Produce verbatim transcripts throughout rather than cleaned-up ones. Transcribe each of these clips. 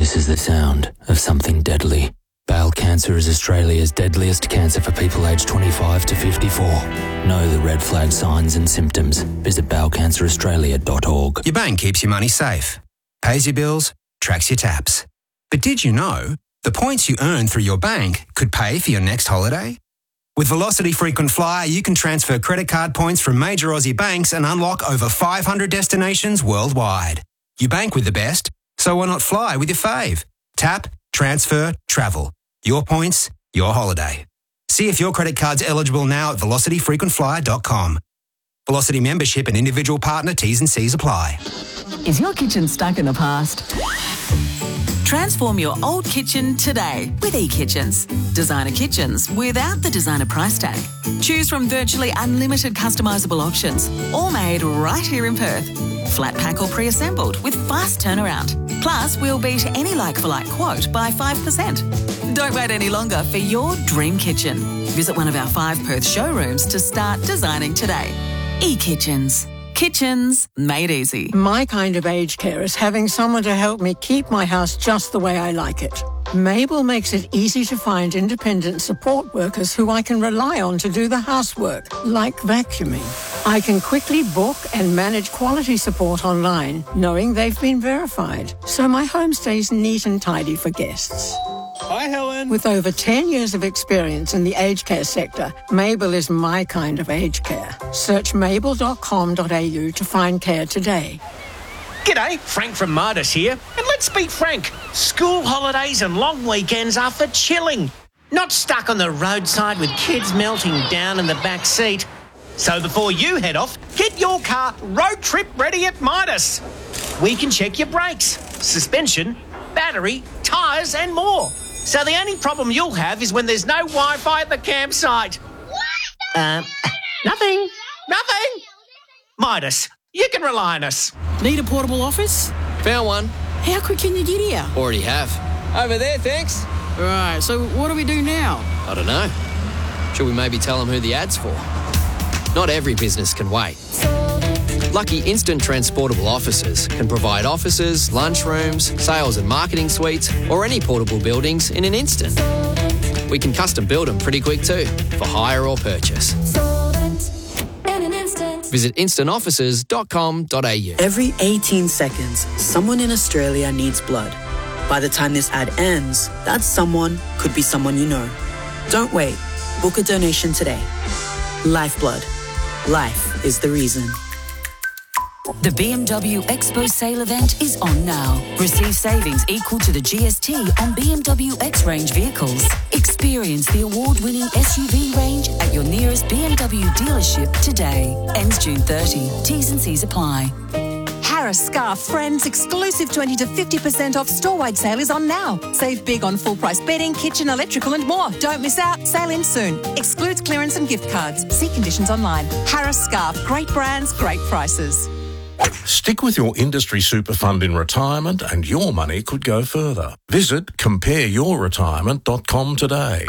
This is the sound of something deadly. Bowel cancer is Australia's deadliest cancer for people aged twenty-five to fifty-four. Know the red flag signs and symptoms. Visit bowel cancer australia dot org. Your bank keeps your money safe, pays your bills, tracks your taps. But did you know the points you earn through your bank could pay for your next holiday? With Velocity Frequent Flyer, you can transfer credit card points from major Aussie banks and unlock over five hundred destinations worldwide. You bank with the best, so why not fly with your fave? Tap, transfer, travel. Your points, your holiday. See if your credit card's eligible now at velocity frequent flyer dot com. Velocity membership and individual partner T's and C's apply. Is your kitchen stuck in the past? Transform your old kitchen today with eKitchens. Designer kitchens without the designer price tag. Choose from virtually unlimited customisable options, all made right here in Perth. Flat pack or pre-assembled with fast turnaround. Plus, we'll beat any like-for-like quote by five percent. Don't wait any longer for your dream kitchen. Visit one of our five Perth showrooms to start designing today. eKitchens. Kitchens made easy. My kind of aged care is having someone to help me keep my house just the way I like it. Mabel makes it easy to find independent support workers who I can rely on to do the housework, like vacuuming. I can quickly book and manage quality support online, knowing they've been verified, so my home stays neat and tidy for guests. Hi, Helen. With over ten years of experience in the aged care sector, Mabel is my kind of aged care. Search mabel dot com dot a u to find care today. G'day, Frank from Midas here. And let's be frank, school holidays and long weekends are for chilling, not stuck on the roadside with kids melting down in the back seat. So before you head off, get your car road trip ready at Midas. We can check your brakes, suspension, battery, tyres and more. So the only problem you'll have is when there's no Wi-Fi at the campsite. What? Uh, nothing. Nothing. Midas, you can rely on us. Need a portable office? Found one. How quick can you get here? Already have. Over there, thanks. Right, so what do we do now? I don't know. Should we maybe tell them who the ad's for? Not every business can wait. Lucky Instant Transportable Offices can provide offices, lunchrooms, sales and marketing suites, or any portable buildings in an instant. We can custom build them pretty quick too, for hire or purchase. Visit instant offices dot com dot a u. Every eighteen seconds, someone in Australia needs blood. By the time this ad ends, that someone could be someone you know. Don't wait. Book a donation today. Lifeblood. Life is the reason. The B M W Expo sale event is on now. Receive savings equal to the G S T on B M W X-Range vehicles. Experience the award-winning S U V range at your nearest B M W dealership today. Ends June thirtieth. T's and C's apply. Harris Scarf Friends exclusive twenty to fifty percent off store-wide sale is on now. Save big on full-price bedding, kitchen, electrical and more. Don't miss out. Sale ends soon. Excludes clearance and gift cards. See conditions online. Harris Scarf. Great brands, great prices. Stick with your industry super fund in retirement and your money could go further. Visit compare your retirement dot com today.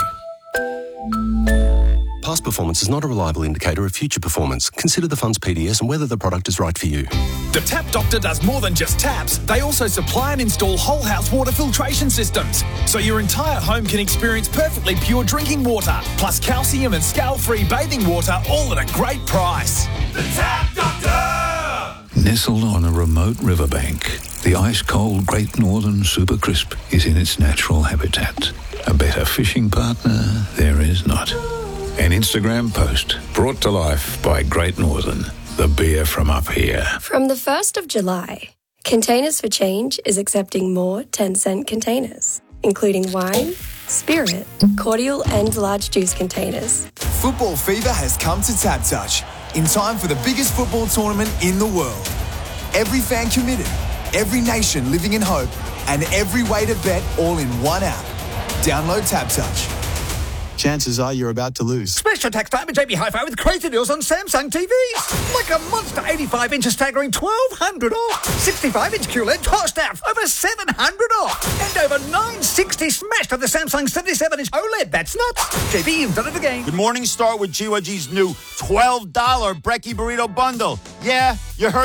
Past performance is not a reliable indicator of future performance. Consider the fund's P D S and whether the product is right for you. The Tap Doctor does more than just taps. They also supply and install whole house water filtration systems, so your entire home can experience perfectly pure drinking water, plus calcium and scale-free bathing water, all at a great price. The Tap Doctor! Nestled on a remote riverbank, the ice-cold Great Northern Super Crisp is in its natural habitat. A better fishing partner there is not. An Instagram post brought to life by Great Northern, the beer from up here. From the first of July, Containers for Change is accepting more ten cent containers, including wine, spirit, cordial and large juice containers. Football fever has come to Tap Touch in time for the biggest football tournament in the world. Every fan committed, every nation living in hope, and every way to bet all in one app. Download Tap Touch. Chances are you're about to lose. Special tax time at J B Hi-Fi with crazy deals on Samsung T Vs. Like a monster eighty-five inch staggering twelve hundred off. sixty-five inch Q L E D tossed out over seven hundred off. And over nine sixty smashed on the Samsung seventy-seven inch OLED. That's nuts. J B, you've done it again. Good morning. Start with G Y G's new twelve dollar Brekkie Burrito Bundle. Yeah, you heard